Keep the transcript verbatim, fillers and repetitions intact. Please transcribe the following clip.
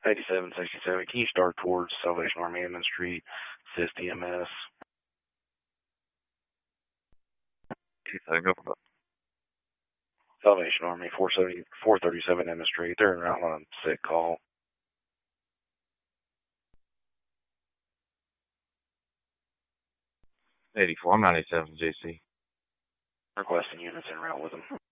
eighty-seven sixty-seven, can you start towards Salvation Army Edmond Street, assist E M S? eighty-seven, go for it. Salvation Army, four seventy, four thirty-seven Edmond Street. They're in route on sick call. eighty-four, I'm ninety-seven, J C. Requesting units en route with them.